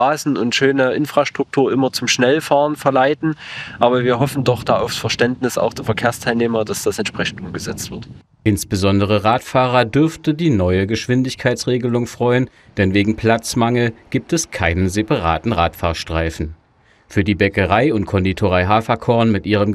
Straßen und schöne Infrastruktur immer zum Schnellfahren verleiten. Aber wir hoffen doch da aufs Verständnis auch der Verkehrsteilnehmer, dass das entsprechend umgesetzt wird. Insbesondere Radfahrer dürfte die neue Geschwindigkeitsregelung freuen, denn wegen Platzmangel gibt es keinen separaten Radfahrstreifen. Für die Bäckerei und Konditorei Haferkorn mit ihrem